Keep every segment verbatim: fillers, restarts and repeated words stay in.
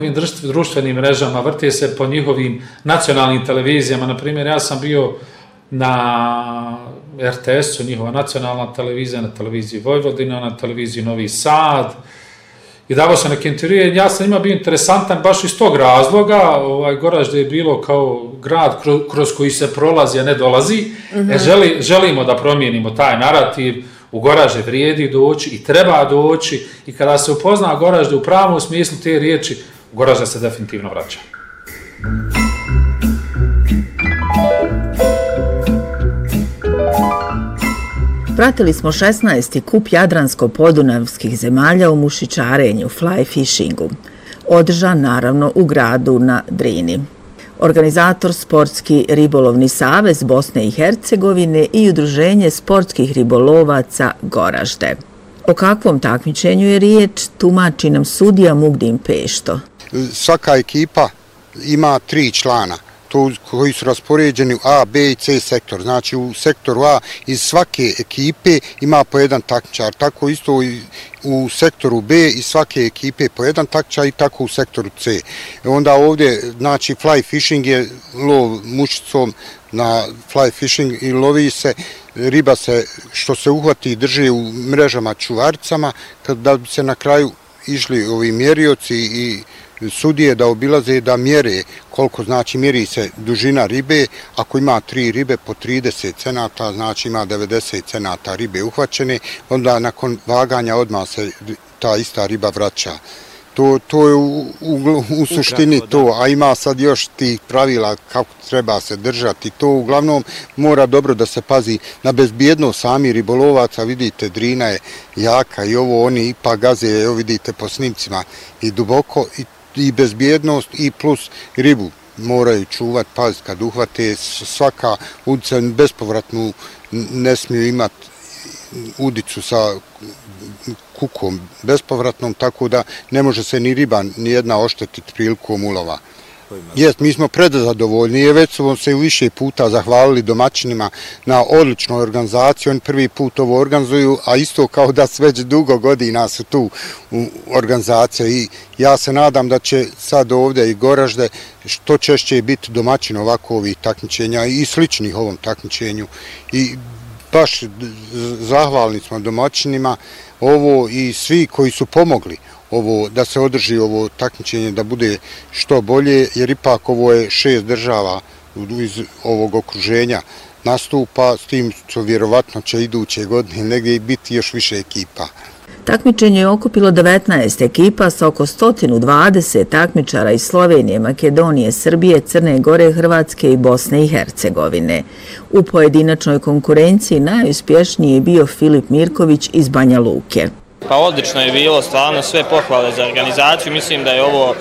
društvenim mrežama, vrte se po njihovim nacionalnim televizijama. Na primjer, ja sam bio na er te esu, njihova nacionalna televizija, na televiziji Vojvodina, na televiziji Novi Sad, i davao sam neke intervjue. Ja sam ima bio interesantan baš iz tog razloga. Ovaj, Goražde je bilo kao grad kroz, kroz koji se prolazi, a ne dolazi. Mm-hmm. E, želi, želimo da promijenimo taj narativ. U Goražde vrijedi doći i treba doći. I kada se upozna Goražde u pravom smislu te riječi, Goražde se definitivno vraća. Pratili smo šesnaesti kup jadransko-podunavskih zemalja u mušičarenju, fly fishingu, održan naravno u gradu na Drini. Organizator Sportski ribolovni savez Bosne i Hercegovine i Udruženje sportskih ribolovaca Goražde. O kakvom takmičenju je riječ, tumači nam sudija Mugdin Pešto. Svaka ekipa ima tri člana koji su raspoređeni u A, B i C sektor. Znači u sektoru A iz svake ekipe ima po jedan takmičar. Tako isto i u sektoru B iz svake ekipe po jedan takmičar i tako u sektoru C. Onda ovdje, znači, fly fishing je lov mušicom na fly fishing i lovi se, riba se, što se uhvati, drži u mrežama čuvaricama, da bi se na kraju išli ovi mjerioci i sudije da obilaze, da mjere koliko, znači mjeri se dužina ribe. Ako ima tri ribe po trideset cenata, znači ima devedeset cenata ribe uhvaćene, onda nakon vaganja odmah se ta ista riba vraća. To, to je u, u, u suštini to, a ima sad još tih pravila kako treba se držati. To uglavnom mora dobro da se pazi na bezbjednost sami ribolovaca. Vidite, Drina je jaka i ovo oni ipak gaze, evo vidite po snimcima, i duboko i i bezbjednost i plus ribu moraju čuvati, paziti kad uhvate. Svaka udica bespovratnu, ne smiju imati udicu sa kukom bespovratnom, tako da ne može se ni riba ni jedna oštetiti prilikom ulova. Jest, mi smo prezadovoljni i već su se više puta zahvalili domaćinima na odličnoj organizaciji. Oni prvi put ovo organizuju, a isto kao da već dugo godina su tu u organizaciji. I ja se nadam da će sad ovdje i Goražde što češće biti domaćin ovako ovih takmičenja i sličnih ovom takmičenju. I baš zahvalni smo domaćinima ovo i svi koji su pomogli ovo, da se održi ovo takmičenje, da bude što bolje, jer ipak ovo je šest država iz ovog okruženja nastupa, s tim što vjerovatno će iduće godine negdje biti još više ekipa. Takmičenje je okupilo devetnaest ekipa sa oko sto dvadeset takmičara iz Slovenije, Makedonije, Srbije, Crne Gore, Hrvatske i Bosne i Hercegovine. U pojedinačnoj konkurenciji najuspješniji je bio Filip Mirković iz Banja Luke. Pa odlično je bilo, stvarno sve pohvale za organizaciju. Mislim da je ovo,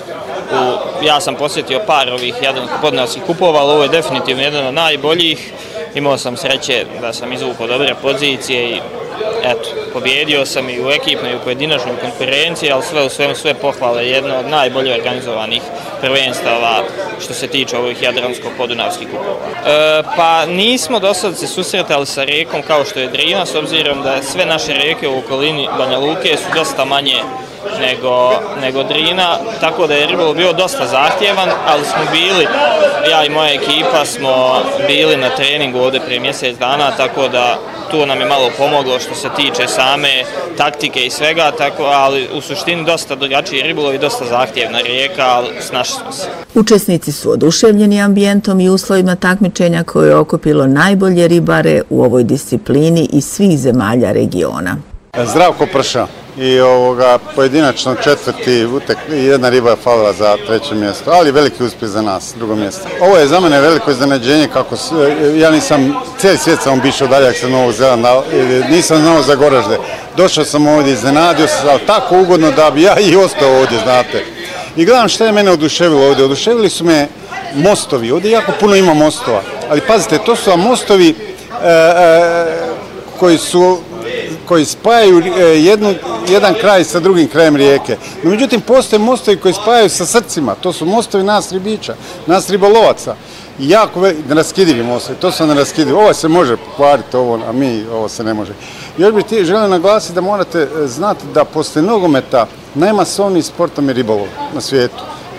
u, ja sam posjetio par ovih jadransko-podunavskih kupova, ali ovo je definitivno jedan od najboljih. Imao sam sreće da sam izvukao dobre pozicije i eto, pobjedio sam i u ekipnoj i u pojedinačnoj konkurenciji, ali sve u svemu sve pohvale, jedno od najbolje organizovanih prvenstava što se tiče ovih jadransko-podunavskih kupova. E, pa nismo do sad se susretali sa rijekom kao što je Drina, s obzirom da sve naše rijeke u okolini Banja Luke su dosta manje nego, nego Drina, tako da je ribolov bio dosta zahtjevan, ali smo bili, ja i moja ekipa smo bili na treningu ovdje prije mjesec dana, tako da tu nam je malo pomoglo što se tiče same taktike i svega, tako, ali u suštini dosta drugačiji ribolov i dosta zahtjevna rijeka, ali snašli smo se. Učesnici su oduševljeni ambijentom i uslovima takmičenja koje je okupilo najbolje ribare u ovoj disciplini iz svih zemalja regiona. Zdravko Prša i ovoga pojedinačno četvrti utek, jedna riba je falila za treće mjesto, ali veliki uspjeh za nas, drugo mjesto. Ovo je za mene veliko iznenađenje, kako ja nisam, cijeli svijet sam obišao daljak sa Novog Zelanda, nisam znao za Goražde. Došao sam ovdje, iznenadio se, ali tako ugodno da bi ja i ostao ovdje, znate. I gledam šta je mene oduševilo ovdje, oduševili su me mostovi, ovdje jako puno ima mostova, ali pazite, to su mostovi e, e, koji su koji spajaju jednu, jedan kraj sa drugim krajem rijeke. No, međutim, postoje mostovi koji spajaju sa srcima. To su mostovi nas ribiča, nas ribolovaca. Jako neraskidivi mostovi, to su neraskidivi. Ovo se može pokvariti, ovo, a mi ovo se ne može. Još bih ti želio naglasiti da morate znati da posle nogometa najmasovniji sportom je ribolov na svijetu.